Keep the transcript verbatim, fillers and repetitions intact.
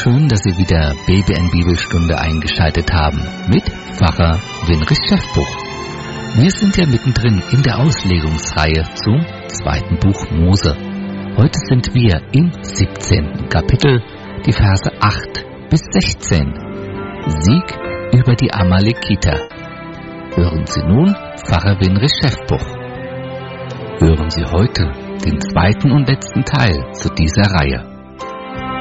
Schön, dass Sie wieder B B N Bibelstunde eingeschaltet haben mit Pfarrer Winrich Schäffbuch. Wir sind ja mittendrin in der Auslegungsreihe zum zweiten Buch Mose. Heute sind wir im siebzehnten Kapitel, die Verse acht bis sechzehn. Sieg über die Amalekiter. Hören Sie nun Pfarrer Winrich Schäffbuch. Hören Sie heute den zweiten und letzten Teil zu dieser Reihe.